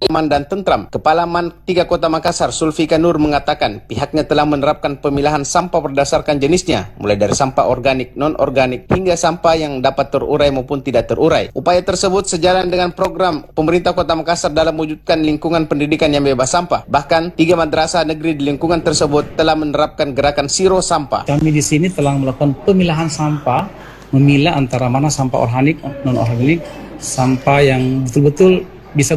aman dan tentram. Kepala Man 3 Kota Makassar, Sulfika Nur, mengatakan pihaknya telah menerapkan pemilahan sampah berdasarkan jenisnya, mulai dari sampah organik, non-organik, hingga sampah yang dapat terurai maupun tidak terurai. Upaya tersebut sejalan dengan program pemerintah Kota Makassar dalam mewujudkan lingkungan pendidikan yang bebas sampah. Bahkan 3 madrasah negeri di lingkungan tersebut telah menerapkan gerakan Zero Sampah. Kami di sini telah melakukan pemilahan sampah, memilah antara mana sampah organik, non-organik, sampah yang betul-betul bisa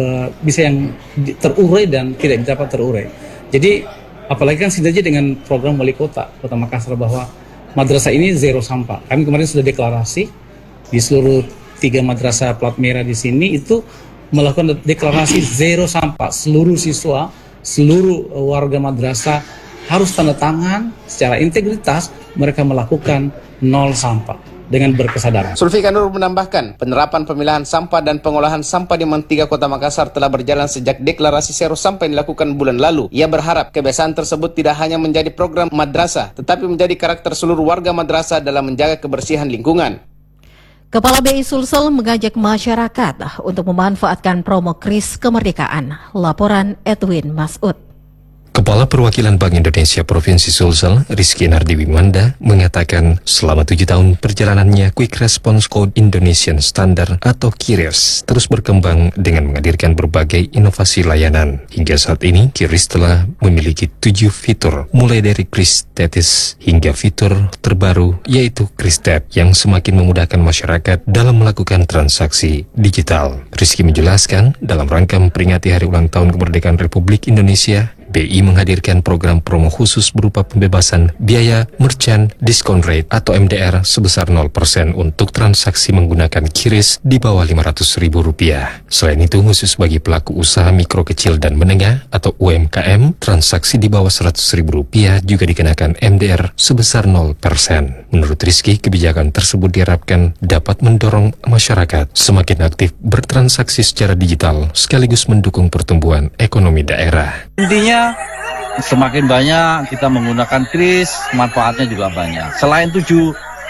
yang terurai dan tidak dapat terurai. Jadi apalagi kan sinergi dengan program Wali Kota Makassar bahwa madrasah ini zero sampah. Kami kemarin sudah deklarasi di seluruh 3 madrasah plat merah di sini itu melakukan deklarasi zero sampah. Seluruh siswa, seluruh warga madrasah harus tanda tangan secara integritas mereka melakukan nol sampah dengan berkesadaran. Sulfika Nur menambahkan, penerapan pemilahan sampah dan pengolahan sampah di Man 3 Kota Makassar telah berjalan sejak deklarasi Zero Sampah yang dilakukan bulan lalu. Ia berharap kebiasaan tersebut tidak hanya menjadi program madrasah, tetapi menjadi karakter seluruh warga madrasah dalam menjaga kebersihan lingkungan. Kepala BI Sulsel mengajak masyarakat untuk memanfaatkan promo kris kemerdekaan. Laporan Edwin Masud. Kepala Perwakilan Bank Indonesia Provinsi Sulsel, Rizky Nardiwimanda, mengatakan selama 7 tahun perjalanannya Quick Response Code Indonesian Standard atau QRIS terus berkembang dengan menghadirkan berbagai inovasi layanan. Hingga saat ini, QRIS telah memiliki 7 fitur, mulai dari QRIS Tetis hingga fitur terbaru yaitu QRIS Tab yang semakin memudahkan masyarakat dalam melakukan transaksi digital. Rizky menjelaskan, dalam rangka memperingati Hari Ulang Tahun Kemerdekaan Republik Indonesia, BI menghadirkan program promo khusus berupa pembebasan biaya merchant discount rate atau MDR sebesar 0% untuk transaksi menggunakan QRIS di bawah Rp500.000. Selain itu, khusus bagi pelaku usaha mikro kecil dan menengah atau UMKM, transaksi di bawah Rp100.000 juga dikenakan MDR sebesar 0%. Menurut Rizky, kebijakan tersebut diharapkan dapat mendorong masyarakat semakin aktif bertransaksi secara digital sekaligus mendukung pertumbuhan ekonomi daerah. Intinya semakin banyak kita menggunakan QRIS, manfaatnya juga banyak. Selain 7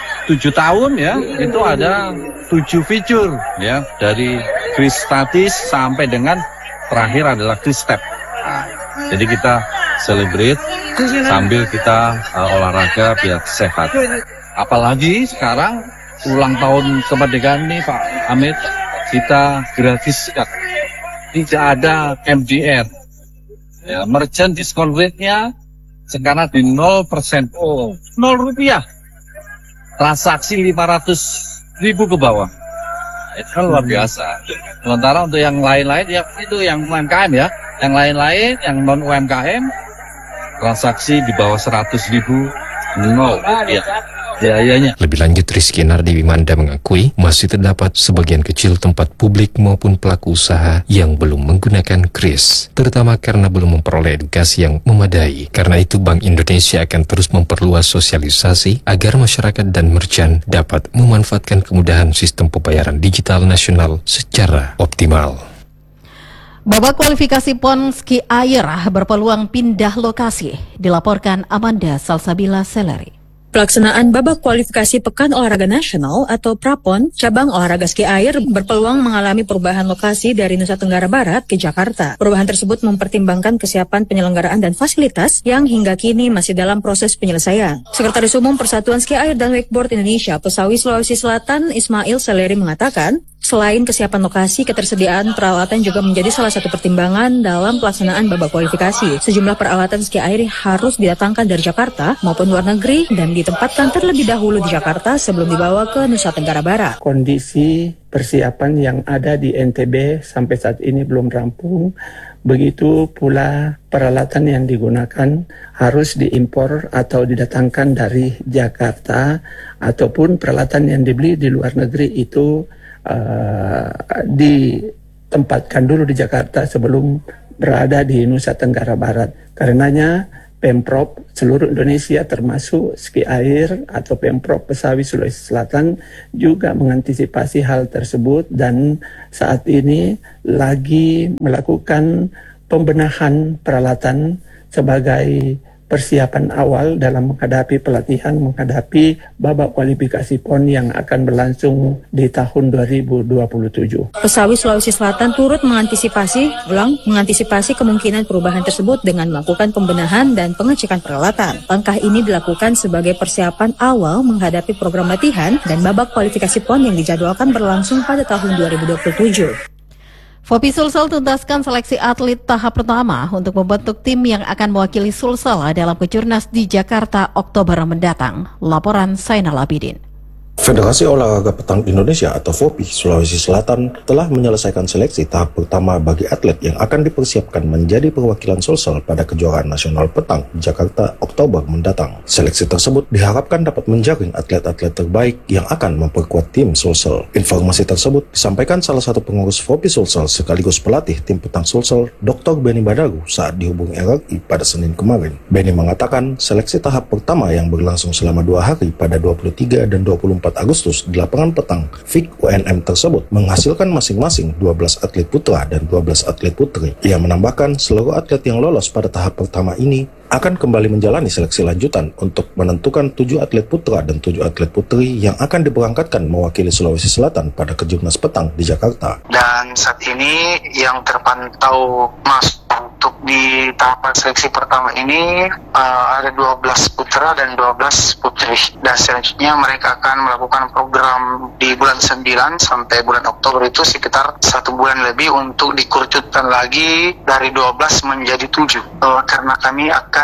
tahun ya, itu ada 7 fitur ya, dari QRIS statis sampai dengan terakhir adalah QRIS Step. Nah, jadi kita celebrate sambil kita olahraga biar sehat. Apalagi sekarang ulang tahun kemerdekaan ini Pak Amit, kita gratis, tidak ada MDR. Ya, merchant discount rate-nya sekarang di 0%. Oh, 0 rupiah. Transaksi 500.000 ke bawah. Itu kan luar biasa. Sementara untuk yang lain-lain, ya itu yang UMKM ya. Yang lain-lain, yang non-UMKM, transaksi di bawah 100.000, 0 rupiah. Biayanya. Lebih lanjut, Rizky Nardiwimanda mengakui masih terdapat sebagian kecil tempat publik maupun pelaku usaha yang belum menggunakan QRIS, terutama karena belum memperoleh edukasi yang memadai. Karena itu, Bank Indonesia akan terus memperluas sosialisasi agar masyarakat dan merchant dapat memanfaatkan kemudahan sistem pembayaran digital nasional secara optimal. Babak kualifikasi PON ski air berpeluang pindah lokasi, dilaporkan Amanda Salsabila Seleri. Pelaksanaan babak kualifikasi Pekan Olahraga Nasional atau Prapon, cabang olahraga ski air berpeluang mengalami perubahan lokasi dari Nusa Tenggara Barat ke Jakarta. Perubahan tersebut mempertimbangkan kesiapan penyelenggaraan dan fasilitas yang hingga kini masih dalam proses penyelesaian. Sekretaris Umum Persatuan Ski Air dan Wakeboard Indonesia Pesawi Sulawesi Selatan Ismail Seleri mengatakan, selain kesiapan lokasi, ketersediaan peralatan juga menjadi salah satu pertimbangan dalam pelaksanaan babak kualifikasi. Sejumlah peralatan ski air harus didatangkan dari Jakarta maupun luar negeri dan ditempatkan terlebih dahulu di Jakarta sebelum dibawa ke Nusa Tenggara Barat. Kondisi persiapan yang ada di NTB sampai saat ini belum rampung. Begitu pula peralatan yang digunakan harus diimpor atau didatangkan dari Jakarta, ataupun peralatan yang dibeli di luar negeri itu ditempatkan dulu di Jakarta sebelum berada di Nusa Tenggara Barat. Karenanya Pemprov seluruh Indonesia termasuk ski air atau Pemprov Pesawi Sulawesi Selatan juga mengantisipasi hal tersebut dan saat ini lagi melakukan pembenahan peralatan sebagai persiapan awal dalam menghadapi pelatihan, menghadapi babak kualifikasi PON yang akan berlangsung di tahun 2027. Pesawi Sulawesi Selatan turut mengantisipasi kemungkinan perubahan tersebut dengan melakukan pembenahan dan pengecekan peralatan. Langkah ini dilakukan sebagai persiapan awal menghadapi program latihan dan babak kualifikasi PON yang dijadwalkan berlangsung pada tahun 2027. Fopi Sulsel tuntaskan seleksi atlet tahap pertama untuk membentuk tim yang akan mewakili Sulsel dalam Kejurnas di Jakarta Oktober mendatang. Laporan Zainal Abidin. Federasi Olahraga Petang Indonesia atau FOPI Sulawesi Selatan telah menyelesaikan seleksi tahap pertama bagi atlet yang akan dipersiapkan menjadi perwakilan Sulsel pada kejuaraan nasional petang di Jakarta Oktober mendatang. Seleksi tersebut diharapkan dapat menjaring atlet-atlet terbaik yang akan memperkuat tim Sulsel. Informasi tersebut disampaikan salah satu pengurus FOPI Sulsel sekaligus pelatih tim petang Sulsel, Dr. Benny Badaru saat dihubungi RRI pada Senin kemarin. Benny mengatakan seleksi tahap pertama yang berlangsung selama 2 hari pada 23 dan 24 Agustus di lapangan petang FIK UNM tersebut menghasilkan masing-masing 12 atlet putra dan 12 atlet putri. Ia menambahkan seluruh atlet yang lolos pada tahap pertama ini akan kembali menjalani seleksi lanjutan untuk menentukan 7 atlet putra dan 7 atlet putri yang akan diberangkatkan mewakili Sulawesi Selatan pada Kejurnas Petang di Jakarta. Dan saat ini yang terpantau masuk untuk di tahapan seleksi pertama ini ada 12 putra dan 12 putri. Dan selanjutnya mereka akan melakukan program di bulan 9 sampai bulan Oktober itu sekitar 1 bulan lebih untuk dikerucutkan lagi dari 12 menjadi 7. Karena kami akan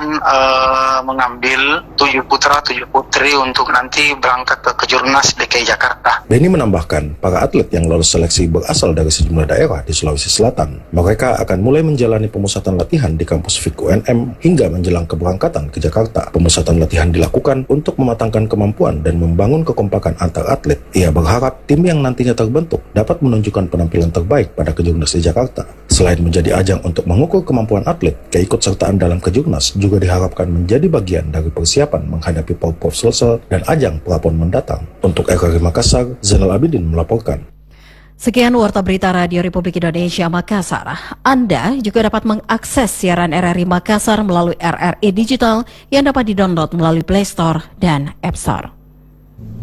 mengambil 7 putra, 7 putri untuk nanti berangkat ke Kejurnas DKI Jakarta. Benny menambahkan, para atlet yang lolos seleksi berasal dari sejumlah daerah di Sulawesi Selatan. Mereka akan mulai menjalani pemusatan latihan di kampus FIK UNM hingga menjelang keberangkatan ke Jakarta. Pemusatan latihan dilakukan untuk mematangkan kemampuan dan membangun kekompakan antar atlet. Ia berharap tim yang nantinya terbentuk dapat menunjukkan penampilan terbaik pada Kejurnas di Jakarta. Selain menjadi ajang untuk mengukur kemampuan atlet, keikutsertaan dalam Kejurnas juga diharapkan menjadi bagian dari persiapan menghadapi Porprov Sulsel dan ajang Prapon mendatang. Untuk RRI Makassar, Zainal Abidin melaporkan. Sekian Warta Berita Radio Republik Indonesia Makassar. Anda juga dapat mengakses siaran RRI Makassar melalui RRI Digital yang dapat didownload melalui Play Store dan App Store.